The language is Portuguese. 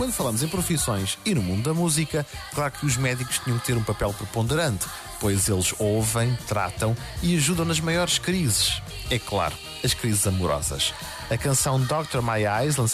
quando falamos em profissões e no mundo da música, claro que os médicos tinham que ter um papel preponderante, pois eles ouvem, tratam e ajudam nas maiores crises. É claro, as crises amorosas. A canção Dr. My Eyes,